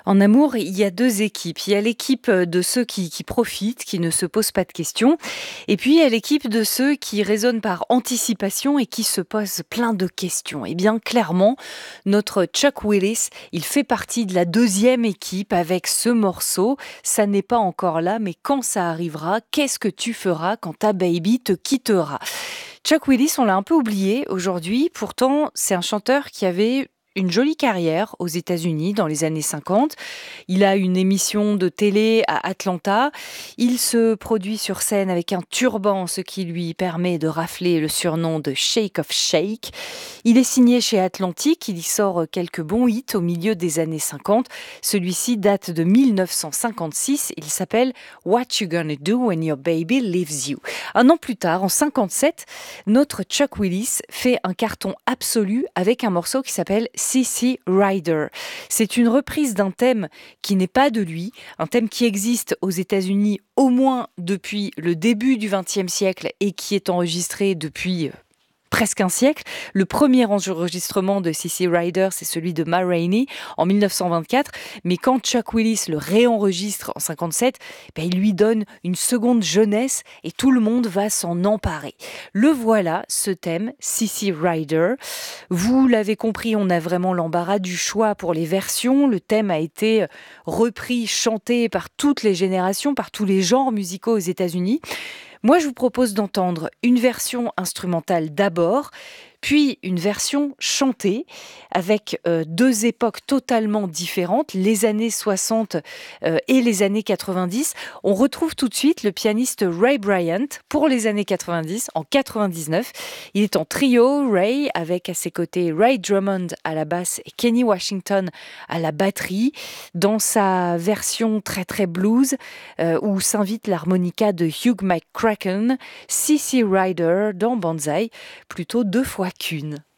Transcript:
En amour, il y a 2 équipes. Il y a l'équipe de ceux qui profitent, qui ne se posent pas de questions. Et puis, il y a l'équipe de ceux qui raisonnent par anticipation et qui se posent plein de questions. Eh bien, clairement, notre Chuck Willis, il fait partie de la 2e équipe avec ce morceau. Ça n'est pas encore là, mais quand ça arrivera, qu'est-ce que tu feras quand ta baby te quittera? Chuck Willis, on l'a un peu oublié aujourd'hui. Pourtant, c'est un chanteur qui avait une jolie carrière aux États-Unis dans les années 50. Il a une émission de télé à Atlanta. Il se produit sur scène avec un turban, ce qui lui permet de rafler le surnom de Shake of Shake. Il est signé chez Atlantic. Il y sort quelques bons hits au milieu des années 50. Celui-ci date de 1956. Il s'appelle What You Gonna Do When Your Baby Leaves You. Un an plus tard, en 57, notre Chuck Willis fait un carton absolu avec un morceau qui s'appelle CC Rider. C'est une reprise d'un thème qui n'est pas de lui, un thème qui existe aux États-Unis au moins depuis le début du XXe siècle et qui est enregistré depuis presque un siècle. Le premier enregistrement de CC Rider, c'est celui de Ma Rainey en 1924. Mais quand Chuck Willis le réenregistre en 57, il lui donne une seconde jeunesse et tout le monde va s'en emparer. Le voilà, ce thème, CC Rider. Vous l'avez compris, on a vraiment l'embarras du choix pour les versions. Le thème a été repris, chanté par toutes les générations, par tous les genres musicaux aux États-Unis. Moi, je vous propose d'entendre une version instrumentale d'abord, puis une version chantée avec 2 époques totalement différentes, les années 60 et les années 90. On retrouve tout de suite le pianiste Ray Bryant pour les années 90, en 99. Il est en trio, Ray, avec à ses côtés Ray Drummond à la basse et Kenny Washington à la batterie, dans sa version très très blues, où s'invite l'harmonica de Hugh McCracken, CC Rider dans Banzai, plutôt 2 fois qu'une.